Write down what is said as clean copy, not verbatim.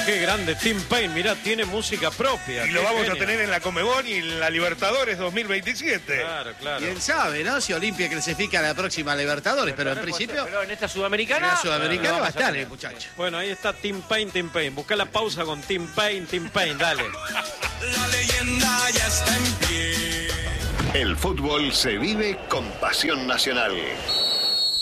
Qué grande Tim Payne, mirá, tiene música propia. Y lo vamos a tener en la Conmebol y en la Libertadores 2027. Claro, claro. Quién sabe, ¿no? Si Olimpia clasifica a la próxima Libertadores, pero en principio... Pero en esta sudamericana... En la sudamericana lo va a vamos estar tener. el muchacho. Bueno, ahí está Tim Payne, Tim Payne. Busca la pausa con Tim Payne, dale. La leyenda ya está en pie. El fútbol se vive con pasión nacional.